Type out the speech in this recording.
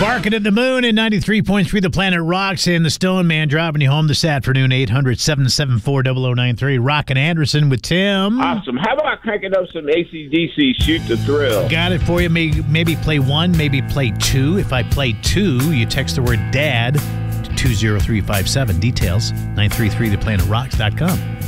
Barking at the Moon in 93.3 The Planet Rocks and the Stone Man driving you home this afternoon, 800-774-0093. Rockin' Anderson with Tim. Awesome. How about cranking up some AC/DC, Shoot the Thrill? Got it for you. Maybe play 1, maybe play 2. If I play 2, you text the word DAD to 20357. Details, 933theplanetrocks.com.